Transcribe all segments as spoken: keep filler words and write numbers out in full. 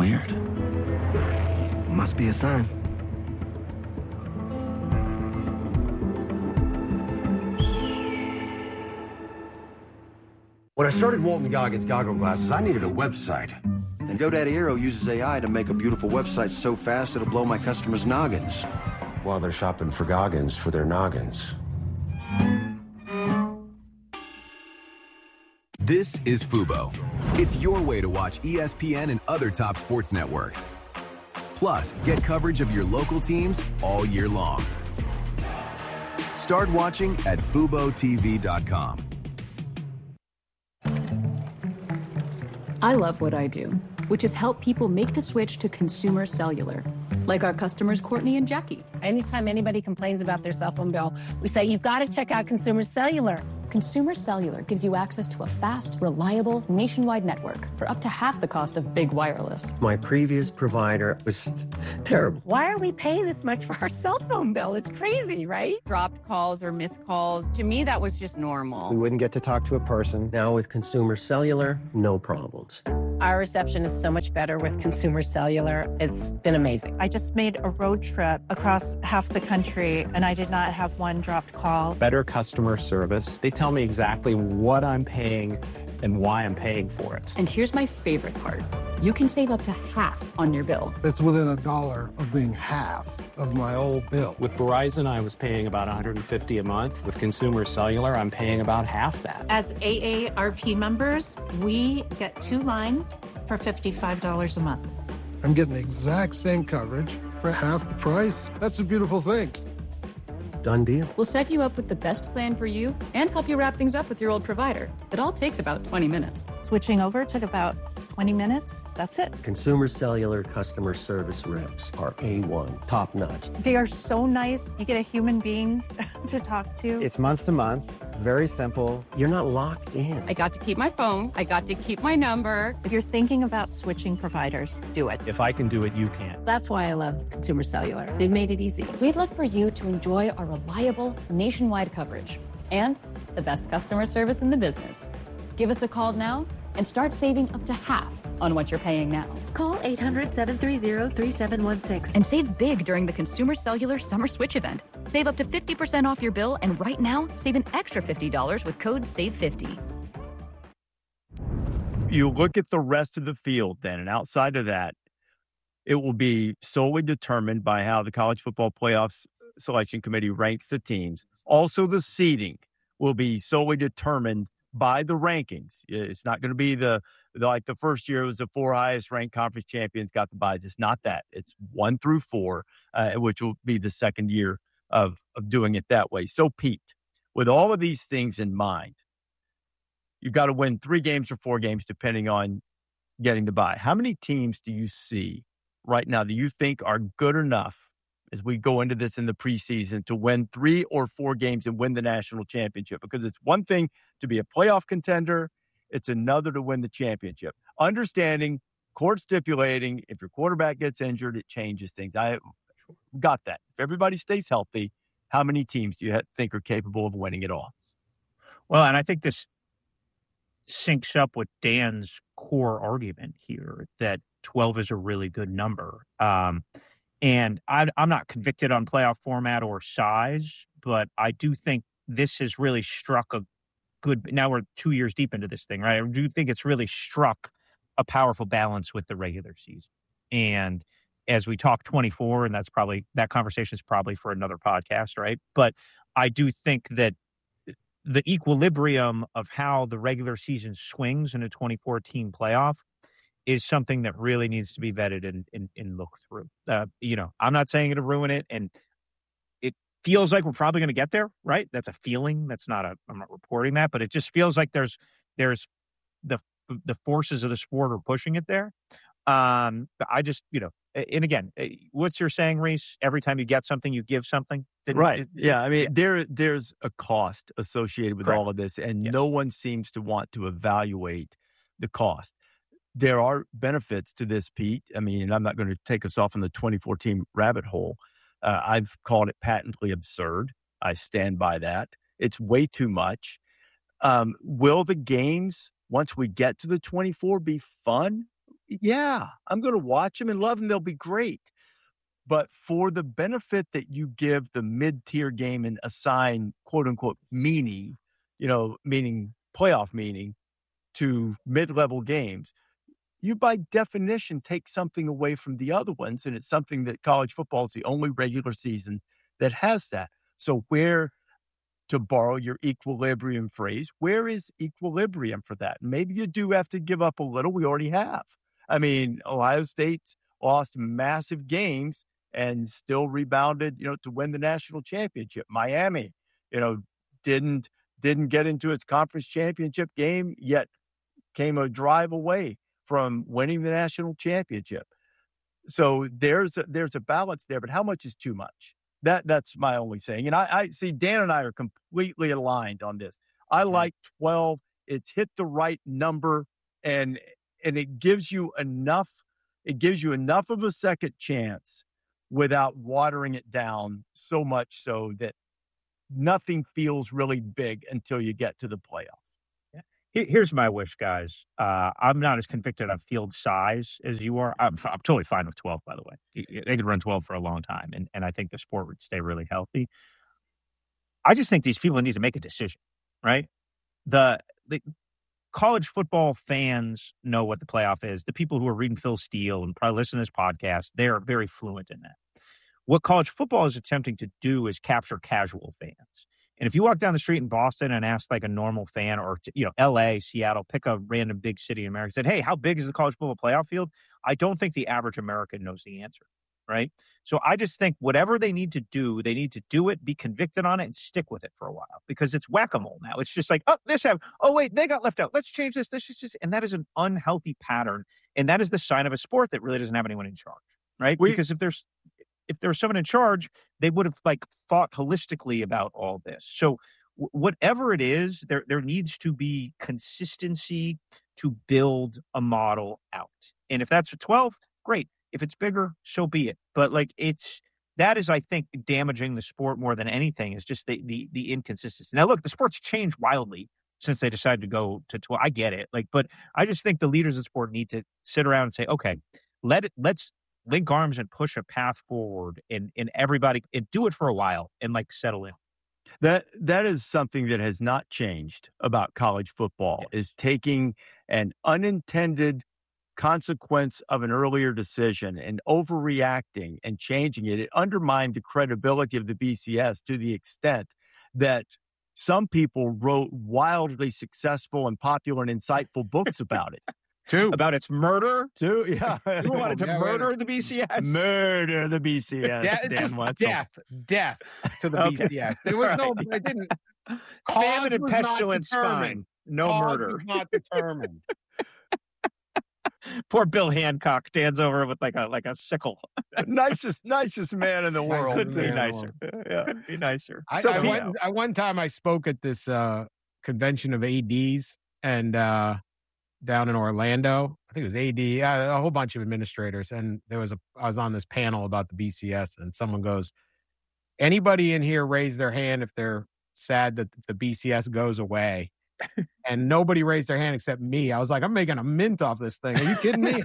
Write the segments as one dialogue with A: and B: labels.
A: Weird. Must be a sign.
B: When I started Walton Goggins Goggle Glasses, I needed a website. And GoDaddy Aero uses A I to make a beautiful website so fast it'll blow my customers' noggins while they're shopping for Goggins for their noggins.
C: This is Fubo. It's your way to watch E S P N and other top sports networks. Plus, get coverage of your local teams all year long. Start watching at fubo t v dot com.
D: I love what I do, which is help people make the switch to consumer cellular. Like our customers, Courtney and Jackie.
E: Anytime anybody complains about their cell phone bill, we say, you've got to check out Consumer Cellular.
D: Consumer Cellular gives you access to a fast, reliable, nationwide network for up to half the cost of big wireless.
F: My previous provider was terrible.
E: Why are we paying this much for our cell phone bill? It's crazy, right?
G: Dropped calls or missed calls. To me, that was just normal.
F: We wouldn't get to talk to a person. Now with Consumer Cellular, no problems.
E: Our reception is so much better with Consumer Cellular. It's been amazing.
H: I just made a road trip across half the country, and I did not have one dropped call.
I: Better customer service. They tell me exactly what I'm paying and why I'm paying for it.
D: And here's my favorite part. You can save up to half on your bill.
J: It's within a dollar of being half of my old bill.
I: With Verizon, I was paying about one hundred fifty dollars a month. With Consumer Cellular, I'm paying about half that.
H: As A A R P members, we get two lines for fifty-five dollars a month.
J: I'm getting the exact same coverage for half the price. That's a beautiful thing.
F: Done deal.
D: We'll set you up with the best plan for you and help you wrap things up with your old provider. It all takes about twenty minutes.
H: Switching over took about twenty minutes. That's it.
F: Consumer Cellular customer service reps are A one, top notch.
H: They are so nice. You get a human being to talk to.
K: It's month to month. Very simple.
F: You're not locked in.
G: I got to keep my phone. I got to keep my number.
H: If you're thinking about switching providers, do it.
I: If I can do it, you can.
E: That's why I love Consumer Cellular. They've made it easy.
D: We'd love for you to enjoy our reliable nationwide coverage and the best customer service in the business. Give us a call now and start saving up to half on what you're paying now.
L: Call eight hundred, seven three zero, three seven one six
D: and save big during the Consumer Cellular Summer Switch event. Save up to fifty percent off your bill, and right now, save an extra fifty dollars with code save fifty.
M: You look at the rest of the field then, and outside of that, it will be solely determined by how the College Football Playoffs Selection Committee ranks the teams. Also, the seeding will be solely determined by the rankings. It's not going to be the, the like the first year it was the four highest ranked conference champions got the byes. It's not that. It's one through four, uh, which will be the second year of, of doing it that way. So, Pete, with all of these things in mind, you've got to win three games or four games depending on getting the bye. How many teams do you see right now that you think are good enough as we go into this in the preseason to win three or four games and win the national championship? Because it's one thing to be a playoff contender. It's another to win the championship. Understanding, court stipulating, if your quarterback gets injured, it changes things. I got that. If everybody stays healthy, how many teams do you think are capable of winning it all?
N: Well, and I think this syncs up with Dan's core argument here that twelve is a really good number. Um, And I, I'm not convicted on playoff format or size, but I do think this has really struck a good – now we're two years deep into this thing, right? I do think it's really struck a powerful balance with the regular season. And as we talk twenty-four, and that's probably – that conversation is probably for another podcast, right? But I do think that the equilibrium of how the regular season swings in a twenty-four team playoff is something that really needs to be vetted and, and, and looked through. Uh, you know, I'm not saying it'll ruin it, and it feels like we're probably going to get there, right? That's a feeling. That's not a, I'm not reporting that, but it just feels like there's, there's the, the forces of the sport are pushing it there. Um, but I just, you know, and again, what's your saying, Reese? Every time you get something, you give something. Didn't,
M: right.
N: It,
M: yeah. I mean,
N: yeah.
M: there, there's a cost associated with
N: Correct.
M: all of this, and
N: Yes.
M: no one seems to want to evaluate the cost. There are benefits to this, Pete. I mean, and I'm not going to take us off in the twenty fourteen rabbit hole. Uh, I've called it patently absurd. I stand by that. It's way too much. Um, will the games, once we get to the twenty-four, be fun? yeah, I'm going to watch them and love them. They'll be great. But for the benefit that you give the mid-tier game and assign quote-unquote meaning, you know, meaning playoff meaning to mid-level games, you by definition take something away from the other ones, and it's something that college football is the only regular season that has that. So where, to borrow your equilibrium phrase, where is equilibrium for that? Maybe you do have to give up a little. We already have. I mean, Ohio State lost massive games and still rebounded, you know, to win the national championship. Miami, you know, didn't didn't get into its conference championship game, yet came a drive away from winning the national championship. So there's a, there's a balance there, but how much is too much? That that's my only saying. And I, I see Dan and I are completely aligned on this. I like twelve. It's hit the right number, and and it gives you enough. It gives you enough of a second chance without watering it down so much so that nothing feels really big until you get to the playoffs.
N: Here's my wish, guys. Uh, I'm not as convicted on field size as you are. I'm, I'm totally fine with twelve, by the way. They could run twelve for a long time, and, and I think the sport would stay really healthy. I just think these people need to make a decision, right? The, the college football fans know what the playoff is. The people who are reading Phil Steele and probably listen to this podcast, they're very fluent in that. What college football is attempting to do is capture casual fans. And if you walk down the street in Boston and ask like a normal fan, or, you know, L A, Seattle, pick a random big city in America, said, hey, how big is the college football playoff field? I don't think the average American knows the answer, right? So I just think whatever they need to do, they need to do it, be convicted on it, and stick with it for a while, because it's whack-a-mole now. It's just like, oh, this happened. Oh, wait, they got left out. Let's change this. This is just, and that is an unhealthy pattern. And that is the sign of a sport that really doesn't have anyone in charge, right? We, because if there's, if there was someone in charge, they would have like thought holistically about all this. So w- whatever it is, there there needs to be consistency to build a model out. And if that's a twelve, great. If it's bigger, so be it. But like it's that is, I think, damaging the sport more than anything, is just the the the inconsistency. Now, look, the sport's changed wildly since they decided to go to twelve. I get it, like, but I just think the leaders of the sport need to sit around and say, okay, let it let's. link arms and push a path forward, and, and everybody and do it for a while and like settle in.
M: That that is something that has not changed about college football, yes. Is taking an unintended consequence of an earlier decision and overreacting and changing it. It undermined the credibility of the B C S to the extent that some people wrote wildly successful and popular and insightful books about it.
N: Two. About its murder?
M: Two, yeah.
N: You wanted to yeah, murder the B C S?
M: Murder the B C S.
O: De-
M: Dan
O: Wetzel. Death. Death to the okay. B C S. There was right. no, it didn't.
N: Famine and pestilence, fine. No
O: Cause
N: murder.
O: Was not determined.
N: Poor Bill Hancock stands over with like a like a sickle.
M: nicest nicest man in the world.
N: Couldn't be nicer. Yeah. Couldn't be nicer.
O: I, so, I, went, I one time I spoke at this uh, convention of A Ds and uh, down in Orlando. I think it was A D, uh, a whole bunch of administrators, and there was a. I was on this panel about the B C S, and someone goes, "Anybody in here raise their hand if they're sad that the B C S goes away?" And nobody raised their hand except me. I was like, I'm making a mint off this thing. Are you kidding me?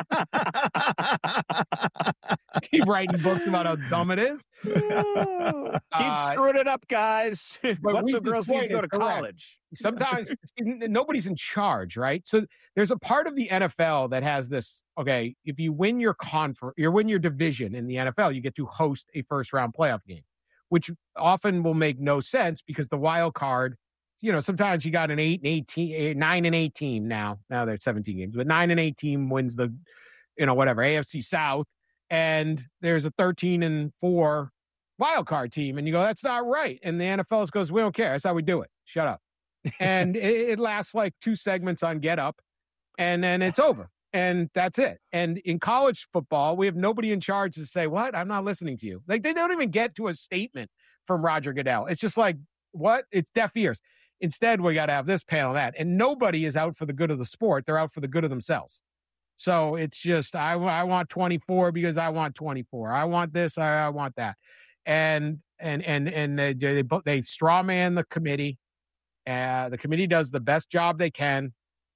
O: Keep writing books about how dumb it is.
N: Keep uh, screwing it up, guys. What's the girls need to go to college?
O: Sometimes nobody's in charge, right? So there's a part of the N F L that has this, okay, if you win your confer- you win your division in the N F L, you get to host a first round playoff game, which often will make no sense because the wild card, you know, sometimes you got an eight and eighteen, eight, nine and eighteen now. Now they're seventeen games, but nine and eighteen wins the, you know, whatever, A F C South, and there's a thirteen and four wild card team, and you go, that's not right. And the N F L goes, we don't care. That's how we do it. Shut up. And it, it lasts like two segments on Get Up, and then it's over, and that's it. And in college football, we have nobody in charge to say, what? I'm not listening to you. Like, they don't even get to a statement from Roger Goodell. It's just like, what? It's deaf ears. Instead, we got to have this panel, that. And nobody is out for the good of the sport. They're out for the good of themselves. So it's just, I, I want twenty-four because I want twenty-four. I want this, I, I want that. And and and and they, they, they straw man the committee. Uh, the committee does the best job they can.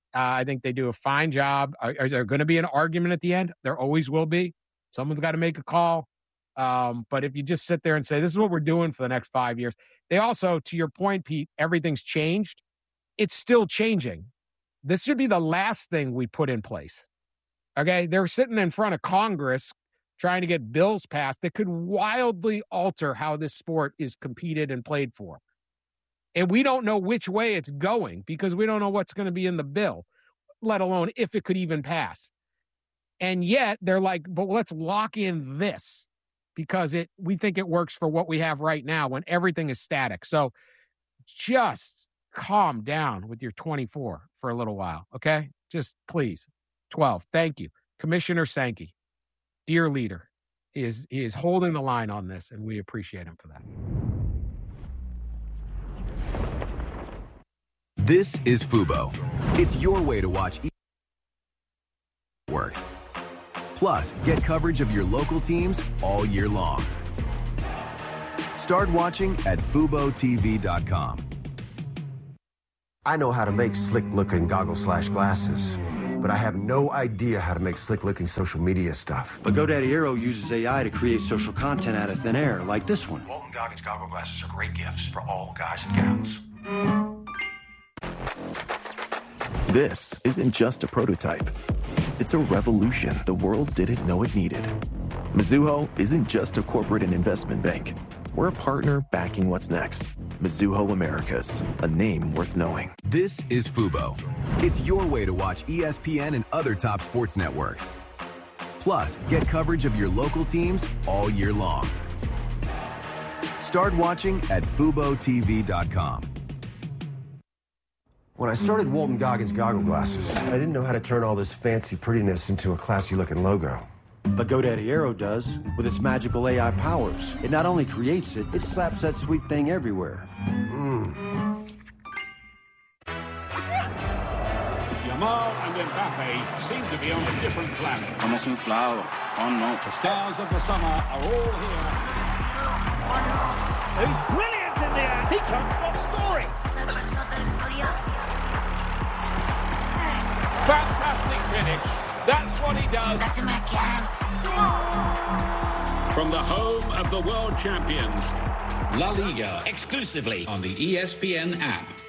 O: Uh, I think they do a fine job. Are, is there going to be an argument at the end? There always will be. Someone's got to make a call. Um, but if you just sit there and say, this is what we're doing for the next five years. They also, to your point, Pete, everything's changed. It's still changing. This should be the last thing we put in place. Okay? They're sitting in front of Congress trying to get bills passed that could wildly alter how this sport is competed and played for. And we don't know which way it's going because we don't know what's going to be in the bill, let alone if it could even pass. And yet they're like, but let's lock in this because it we think it works for what we have right now when everything is static. So just calm down with your twenty-four for a little while, okay? Just please. twelve. Thank you. Commissioner Sankey, dear leader, is is holding the line on this, and we appreciate him for that.
C: This is Fubo. It's your way to watch e- works. Plus, get coverage of your local teams all year long. Start watching at fubo t v dot com.
B: I know how to make slick-looking goggles slash glasses, but I have no idea how to make slick-looking social media stuff. But GoDaddy Aero uses A I to create social content out of thin air, like this one. Walton Goggins goggle glasses are great gifts for all guys and gals.
P: This isn't just a prototype. It's a revolution the world didn't know it needed. Mizuho isn't just a corporate and investment bank. We're a partner backing what's next. Mizuho Americas, a name worth knowing.
C: This is Fubo. It's your way to watch E S P N and other top sports networks. Plus, get coverage of your local teams all year long. Start watching at fubo t v dot com.
B: When I started Walton Goggins goggle glasses, I didn't know how to turn all this fancy prettiness into a classy-looking logo. But GoDaddy Aero does, with its magical A I powers. It not only creates it, it slaps that sweet thing everywhere. Mmm.
Q: Yamal and Mbappe seem to be on a different planet.
R: Estamos inflados. Oh no.
Q: The stars of the summer are all here. He's brilliant in the air. He can't stop scoring. Fantastic finish. That's what he does. From the home of the world champions, La Liga, exclusively on the E S P N app.